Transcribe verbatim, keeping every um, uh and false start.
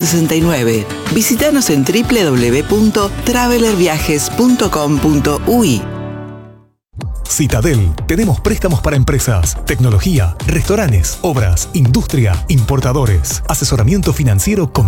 sesenta y nueve. Visítanos en doble u doble u doble u punto traveler viajes punto com punto u i. Citadel, tenemos préstamos para empresas, tecnología, restaurantes, obras, industria, importadores, asesoramiento financiero con